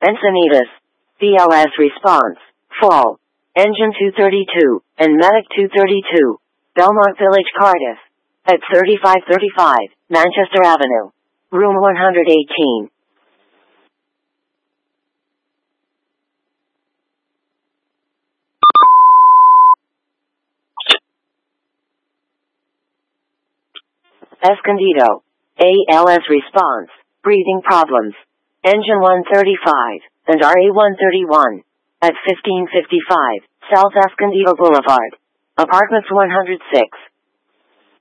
Encinitas. BLS response. Fall. Engine 232, and Medic 232. Belmont Village, Cardiff. At 3535, Manchester Avenue. Room 118. Escondido. ALS response. Breathing problems. Engine 135, and RA 131. At 1555, South Escondido Boulevard. Apartments 106.